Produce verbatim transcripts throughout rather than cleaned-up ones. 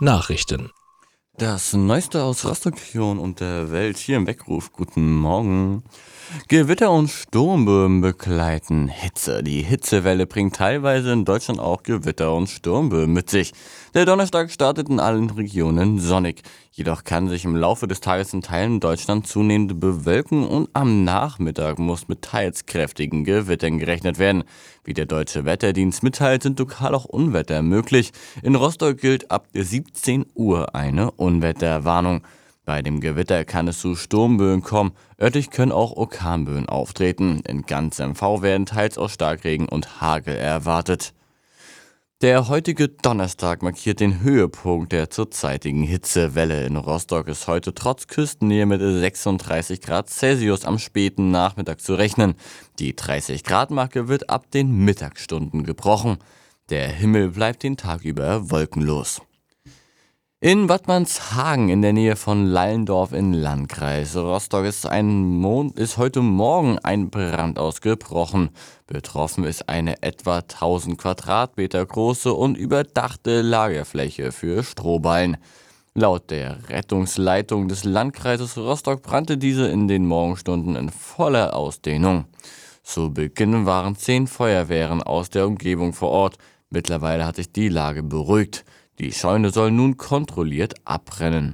Nachrichten. Das Neueste aus Rostock-Region und der Welt hier im Weckruf. Guten Morgen. Gewitter und Sturmböen begleiten Hitze. Die Hitzewelle bringt teilweise in Deutschland auch Gewitter und Sturmböen mit sich. Der Donnerstag startet in allen Regionen sonnig. Jedoch kann sich im Laufe des Tages in Teilen Deutschlands zunehmend bewölken und am Nachmittag muss mit teils kräftigen Gewittern gerechnet werden. Wie der Deutsche Wetterdienst mitteilt, sind lokal auch Unwetter möglich. In Rostock gilt ab siebzehn Uhr eine Unwetterwarnung. Bei dem Gewitter kann es zu Sturmböen kommen. Örtlich können auch Orkanböen auftreten. In ganz M V werden teils auch Starkregen und Hagel erwartet. Der heutige Donnerstag markiert den Höhepunkt der zurzeitigen Hitzewelle. In Rostock ist heute trotz Küstennähe mit sechsunddreißig Grad Celsius am späten Nachmittag zu rechnen. Die dreißig Grad Marke wird ab den Mittagsstunden gebrochen. Der Himmel bleibt den Tag über wolkenlos. In Wattmannshagen in der Nähe von Lallendorf im Landkreis Rostock ist, ein Mon- ist heute Morgen ein Brand ausgebrochen. Betroffen ist eine etwa tausend Quadratmeter große und überdachte Lagerfläche für Strohballen. Laut der Rettungsleitung des Landkreises Rostock brannte diese in den Morgenstunden in voller Ausdehnung. Zu Beginn waren zehn Feuerwehren aus der Umgebung vor Ort. Mittlerweile hat sich die Lage beruhigt. Die Scheune soll nun kontrolliert abbrennen.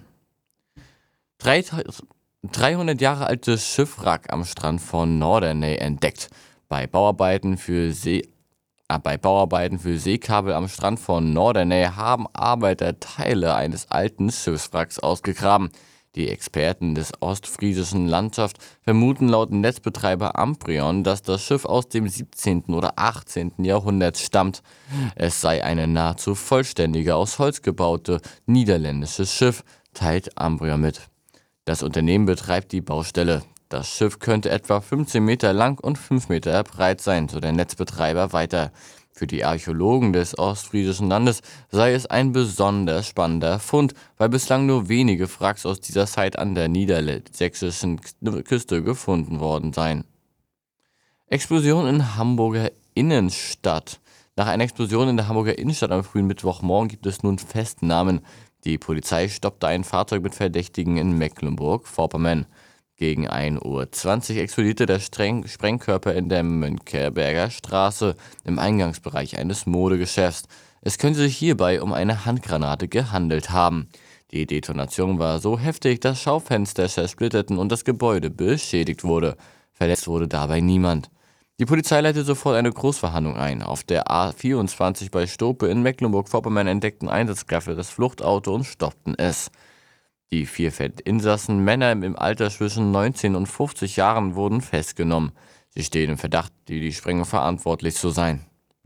dreihundert Jahre altes Schiffwrack am Strand von Norderney entdeckt. Bei Bauarbeiten für See, äh, bei Bauarbeiten für Seekabel am Strand von Norderney haben Arbeiter Teile eines alten Schiffswracks ausgegraben. Die Experten des ostfriesischen Landschaft vermuten laut Netzbetreiber Amprion, dass das Schiff aus dem siebzehnten oder achtzehnten Jahrhundert stammt. Es sei ein nahezu vollständige, aus Holz gebaute niederländisches Schiff, teilt Amprion mit. Das Unternehmen betreibt die Baustelle. Das Schiff könnte etwa fünfzehn Meter lang und fünf Meter breit sein, so der Netzbetreiber weiter. Für die Archäologen des ostfriesischen Landes sei es ein besonders spannender Fund, weil bislang nur wenige Wracks aus dieser Zeit an der niedersächsischen Küste gefunden worden seien. Explosion in Hamburger Innenstadt. Nach einer Explosion in der Hamburger Innenstadt am frühen Mittwochmorgen gibt es nun Festnahmen. Die Polizei stoppte ein Fahrzeug mit Verdächtigen in Mecklenburg-Vorpommern. Gegen ein Uhr zwanzig explodierte der Streng- Sprengkörper in der Mönchberger Straße im Eingangsbereich eines Modegeschäfts. Es könnte sich hierbei um eine Handgranate gehandelt haben. Die Detonation war so heftig, dass Schaufenster zersplitterten und das Gebäude beschädigt wurde. Verletzt wurde dabei niemand. Die Polizei leitete sofort eine Großverhandlung ein. Auf der A vierundzwanzig bei Stope in Mecklenburg-Vorpommern entdeckten Einsatzkräfte das Fluchtauto und stoppten es. Die vier Insassen, Männer im Alter zwischen neunzehn und fünfzig Jahren, wurden festgenommen. Sie stehen im Verdacht, für die Sprengung verantwortlich zu sein.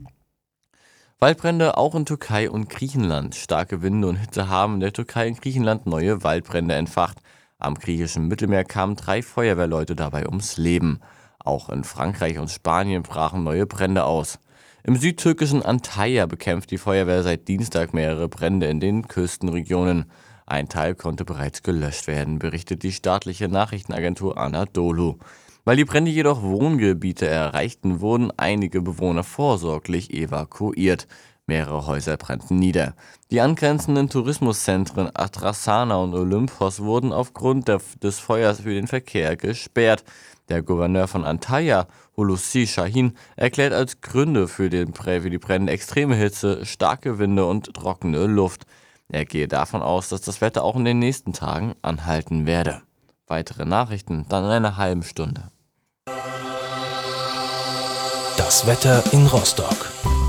Waldbrände auch in Türkei und Griechenland. Starke Winde und Hitze haben in der Türkei und Griechenland neue Waldbrände entfacht. Am griechischen Mittelmeer kamen drei Feuerwehrleute dabei ums Leben. Auch in Frankreich und Spanien brachen neue Brände aus. Im südtürkischen Antalya bekämpft die Feuerwehr seit Dienstag mehrere Brände in den Küstenregionen. Ein Teil konnte bereits gelöscht werden, berichtet die staatliche Nachrichtenagentur Anadolu. Weil die Brände jedoch Wohngebiete erreichten, wurden einige Bewohner vorsorglich evakuiert. Mehrere Häuser brannten nieder. Die angrenzenden Tourismuszentren Adrasana und Olympos wurden aufgrund der, des Feuers für den Verkehr gesperrt. Der Gouverneur von Antalya, Hulusi Shahin, erklärt als Gründe für, den, für die Brände extreme Hitze, starke Winde und trockene Luft. Er gehe davon aus, dass das Wetter auch in den nächsten Tagen anhalten werde. Weitere Nachrichten dann in einer halben Stunde. Das Wetter in Rostock.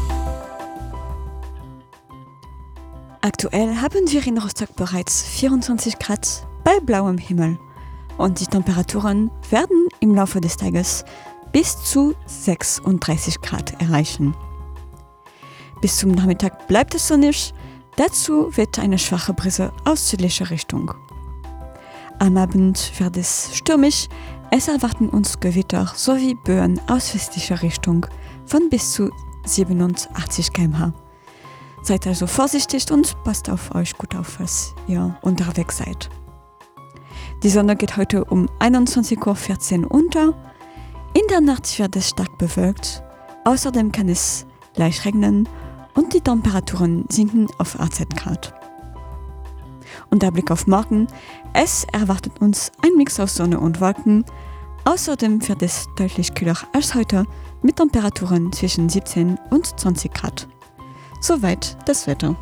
Aktuell haben wir in Rostock bereits vierundzwanzig Grad bei blauem Himmel und die Temperaturen werden im Laufe des Tages bis zu sechsunddreißig Grad erreichen. Bis zum Nachmittag bleibt es sonnig. Dazu wird eine schwache Brise aus südlicher Richtung. Am Abend wird es stürmisch. Es erwarten uns Gewitter sowie Böen aus westlicher Richtung von bis zu siebenundachtzig Kilometer pro Stunde. Seid also vorsichtig und passt auf euch gut auf, was ihr unterwegs seid. Die Sonne geht heute um einundzwanzig Uhr vierzehn unter. In der Nacht wird es stark bewölkt. Außerdem kann es leicht regnen und die Temperaturen sinken auf achtzehn Grad. und der Blick auf morgen. Es erwartet uns ein Mix aus Sonne und Wolken. Außerdem wird es deutlich kühler als heute mit Temperaturen zwischen siebzehn und zwanzig Grad. Soweit das Wetter.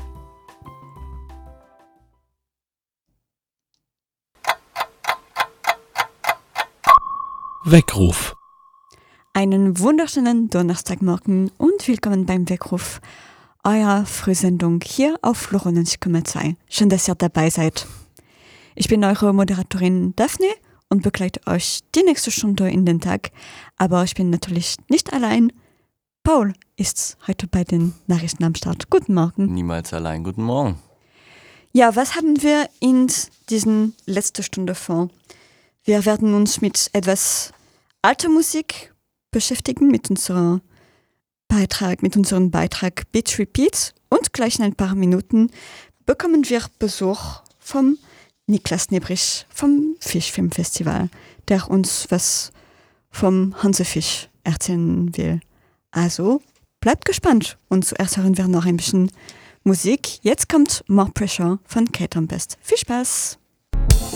Weckruf. Einen wunderschönen Donnerstagmorgen und willkommen beim Weckruf, eurer Frühsendung hier auf Flora neunzig Komma zwei. Schön, dass ihr dabei seid. Ich bin eure Moderatorin Daphne und begleite euch die nächste Stunde in den Tag. Aber ich bin natürlich nicht allein. Paul ist heute bei den Nachrichten am Start. Guten Morgen. Niemals allein. Guten Morgen. Ja, was haben wir in diesen letzten Stunde vor? Wir werden uns mit etwas alter Musik beschäftigen, mit unserem Beitrag, mit unserem Beitrag Beat Repeat, und gleich in ein paar Minuten bekommen wir Besuch vom Niklas Nebrich vom Fischfilmfestival, der uns was vom Hansefisch erzählen will. Also bleibt gespannt und zuerst hören wir noch ein bisschen Musik. Jetzt kommt More Pressure von Kate Tempest. Viel Spaß!